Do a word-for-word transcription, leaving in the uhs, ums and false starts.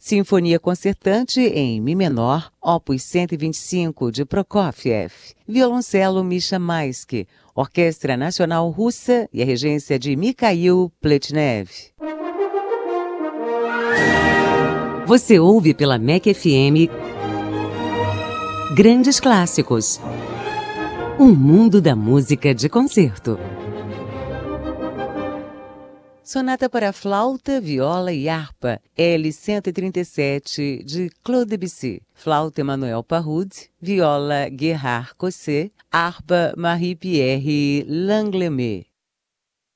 Sinfonia Concertante em Mi menor, opus cento e vinte e cinco, de Prokofiev. Violoncelo Misha Maisky, Orquestra Nacional Russa e a regência de Mikhail Pletnev. Você ouve pela M E C F M Grandes Clássicos. Um mundo da música de concerto. Sonata para flauta, viola e harpa, L cento e trinta e sete, de Claude Debussy. Flauta Emmanuel Parud, viola Gerhard Cosset, harpa Marie-Pierre Langlemé.